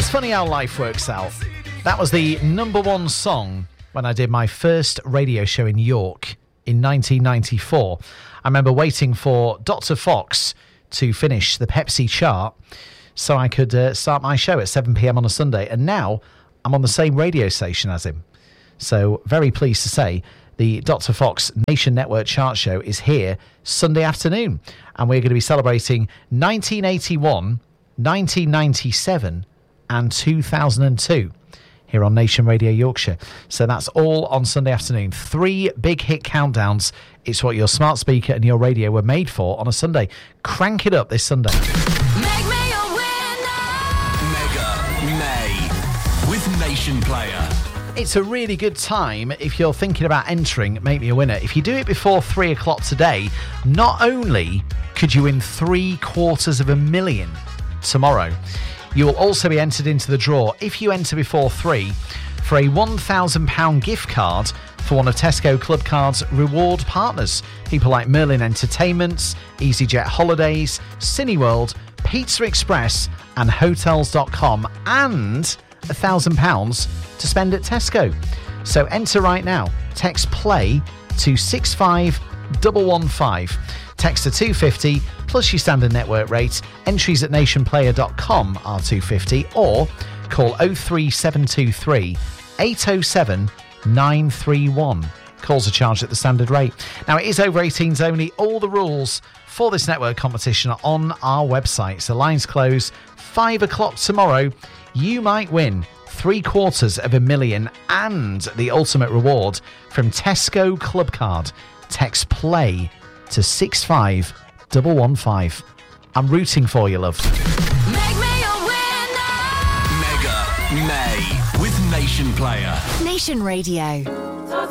It's funny how life works out. That was the number one song when I did my first radio show in York in 1994. I remember waiting for Dr. Fox to finish the Pepsi chart so I could start my show at 7 p.m. on a Sunday. And now I'm on the same radio station as him. So very pleased to say the Dr. Fox Nation Network chart show is here Sunday afternoon. And we're going to be celebrating 1981, 1997 and 2002 here on Nation Radio Yorkshire. So that's all on Sunday afternoon. 3 big hit countdowns. It's what your smart speaker and your radio were made for on a Sunday. Crank it up this Sunday. Make me a winner. Mega May with Nation Player. It's a really good time if you're thinking about entering Make Me a Winner. If you do it before 3 o'clock today, not only could you win $750,000 tomorrow, you will also be entered into the draw, if you enter before 3, for a £1,000 gift card for one of Tesco Clubcard's reward partners. People like Merlin Entertainments, EasyJet Holidays, Cineworld, Pizza Express and Hotels.com, and £1,000 to spend at Tesco. So enter right now. Text PLAY to 65115. Text to 250 plus your standard network rate. Entries at nationplayer.com are 250 or call 03723 807 931. Calls are charged at the standard rate. Now, it is over 18s only. All the rules for this network competition are on our website. So lines close 5 o'clock tomorrow. You might win $750,000 and the ultimate reward from Tesco Clubcard. Text PLAY to 65115. I'm rooting for you, love. Make me a winner. Mega May with Nation Player. Nation Radio.